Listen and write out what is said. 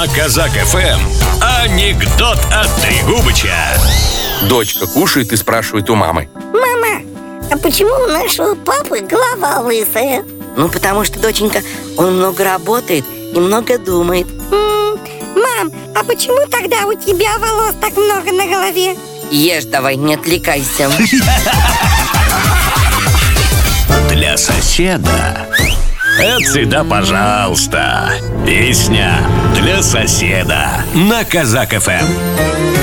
На Казак ФМ анекдот от Трегубыча. Дочка кушает и спрашивает у мамы: мама, а почему у нашего папы голова лысая? Ну, потому что, доченька, он много работает и много думает. Мам, а почему тогда у тебя волос так много на голове? Ешь давай, не отвлекайся. Для соседа. Это всегда пожалуйста. Песня для соседа на Казак ФМ.